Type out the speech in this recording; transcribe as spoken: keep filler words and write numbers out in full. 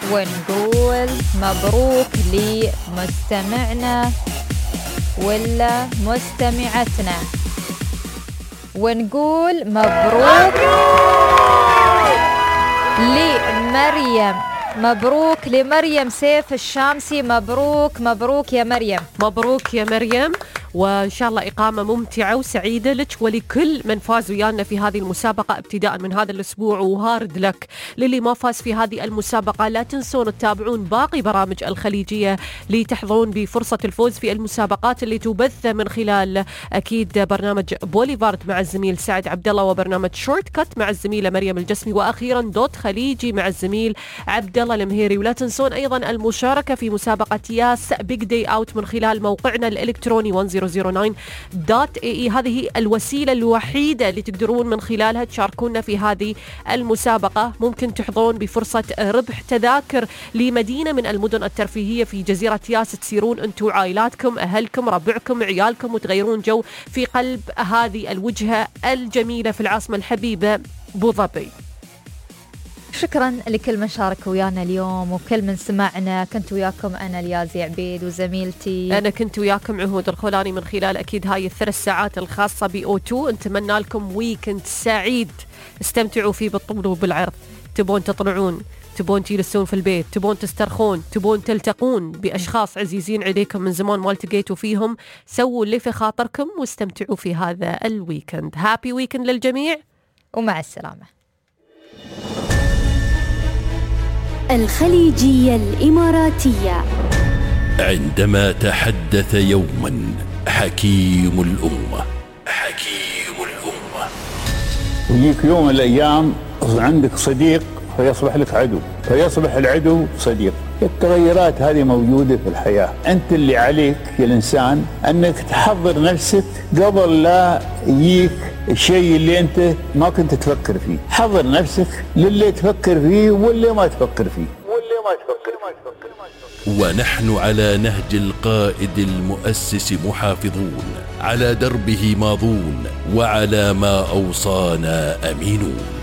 ونقول مبروك لمستمعنا ولا مستمعتنا، ونقول مبروك لمريم. مبروك لمريم سيف الشامسي. مبروك مبروك يا مريم. مبروك يا مريم، وإن شاء الله إقامة ممتعة وسعيدة لك ولكل من فاز ويانا في هذه المسابقة ابتداء من هذا الأسبوع، وهارد لك للي ما فاز في هذه المسابقة. لا تنسون تتابعون باقي برامج الخليجية لتحظون بفرصة الفوز في المسابقات اللي تبث من خلال أكيد برنامج بوليفارد مع الزميل سعد عبد الله، وبرنامج شورت كات مع الزميلة مريم الجسمي، وأخيرا دوت خليجي مع الزميل عبد الله المهيري. ولا تنسون أيضا المشاركة في مسابقة ياس بيج داي أوت من خلال موقعنا الإلكتروني مية تسعة دوت إيه إي. هذه الوسيلة الوحيدة اللي تقدرون من خلالها تشاركونا في هذه المسابقة. ممكن تحظون بفرصة ربح تذاكر لمدينة من المدن الترفيهية في جزيرة ياس، تسيرون أنتم عائلاتكم أهلكم ربعكم عيالكم وتغيرون جو في قلب هذه الوجهة الجميلة في العاصمة الحبيبة أبو ظبي. شكرا لكل من شارك ويانا اليوم وكل من سمعنا. كنت وياكم أنا اليازي عبيد وزميلتي أنا كنت وياكم عهود الخولاني من خلال أكيد هاي الثلاث ساعات الخاصة بأو تو. نتمنى لكم ويكند سعيد، استمتعوا فيه بالطول وبالعرض. تبون تطلعون، تبون تجلسون في البيت، تبون تسترخون، تبون تلتقون بأشخاص عزيزين عليكم من زمان ما التقيتوا فيهم، سووا اللي في خاطركم واستمتعوا في هذا الويكند. هابي ويكند للجميع ومع السلامة. الخليجية الإماراتية. عندما تحدث يوما حكيم الأمة حكيم الأمة يجيك يوم من الأيام عندك صديق فيصبح لك عدو، فيصبح العدو صديق. التغيرات هذه موجودة في الحياة. أنت اللي عليك يا الإنسان أنك تحضر نفسك قبل لا يجيك الشيء اللي أنت ما كنت تفكر فيه. حضر نفسك للي تفكر فيه واللي ما تفكر فيه واللي ما تفكر فيه. ونحن على نهج القائد المؤسس محافظون، على دربه ماضون، وعلى ما أوصانا أمينون.